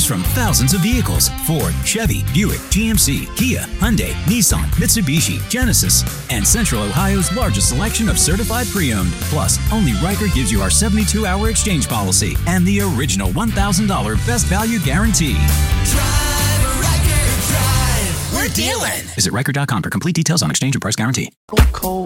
Choose from thousands of vehicles: Ford, Chevy, Buick, GMC, Kia, Hyundai, Nissan, Mitsubishi, Genesis, and Central Ohio's largest selection of certified pre-owned. Plus, only Riker gives you our 72-hour exchange policy and the original $1,000 best value guarantee. Drive, Riker, drive. We're dealing. Visit Riker.com for complete details on exchange and price guarantee. Cold